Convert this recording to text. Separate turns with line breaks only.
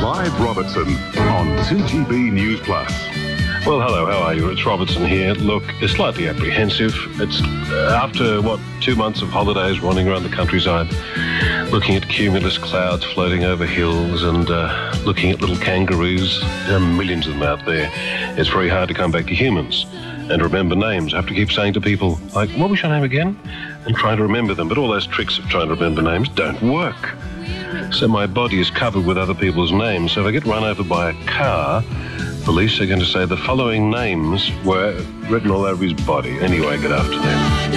Clive Robertson on 2GB News Plus.
Well, hello, how are you? It's Robertson here. Look, it's slightly apprehensive. It's after, 2 months of holidays wandering around the countryside, looking at cumulus clouds floating over hills and looking at little kangaroos. There are millions of them out there. It's very hard to come back to humans and remember names. I have to keep saying to people, like, what was your name again? And trying to remember them. But all those tricks of trying to remember names don't work. So my body is covered with other people's names. So if I get run over by a car, police are going to say the following names were written all over his body. Anyway, good afternoon.